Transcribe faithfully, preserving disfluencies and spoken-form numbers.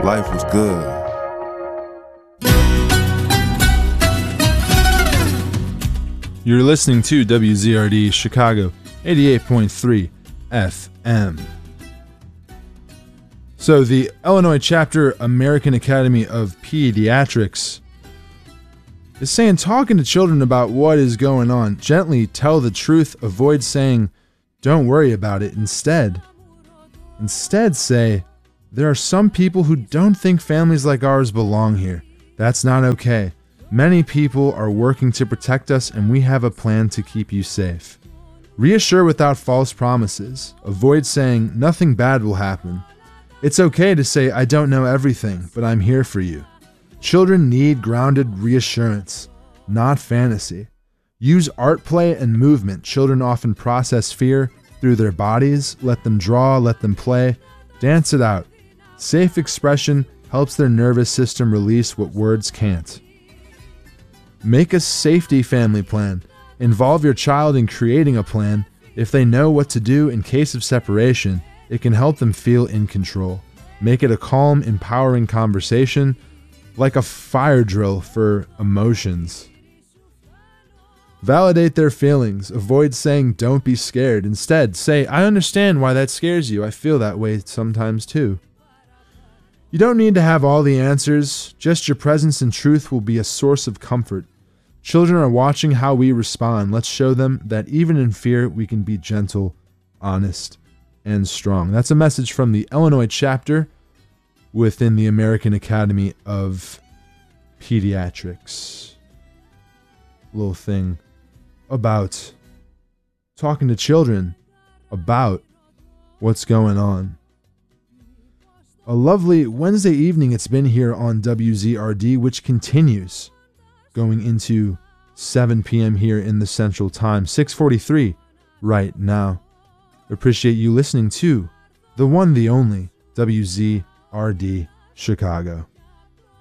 Life was good. You're listening to W Z R D Chicago eighty-eight point three F M. So the Illinois chapter American Academy of Pediatrics is saying talking to children about what is going on. Gently tell the truth. Avoid saying, don't worry about it. Instead, instead say, there are some people who don't think families like ours belong here. That's not okay. Many people are working to protect us, and we have a plan to keep you safe. Reassure without false promises. Avoid saying, nothing bad will happen. It's okay to say, I don't know everything, but I'm here for you. Children need grounded reassurance, not fantasy. Use art play and movement. Children often process fear through their bodies. Let them draw, let them play. Dance it out. Safe expression helps their nervous system release what words can't. Make a safety family plan. Involve your child in creating a plan. If they know what to do in case of separation, it can help them feel in control. Make it a calm, empowering conversation, like a fire drill for emotions. Validate their feelings. Avoid saying, don't be scared. Instead, say, I understand why that scares you. I feel that way sometimes too. You don't need to have all the answers. Just your presence and truth will be a source of comfort. Children are watching how we respond. Let's show them that even in fear, we can be gentle, honest, and strong. That's a message from the Illinois chapter within the American Academy of Pediatrics. Little thing about talking to children about what's going on. A lovely Wednesday evening it's been here on W Z R D, which continues going into seven p.m. here in the Central Time, six forty-three right now. Appreciate you listening to the one, the only W Z R D Chicago.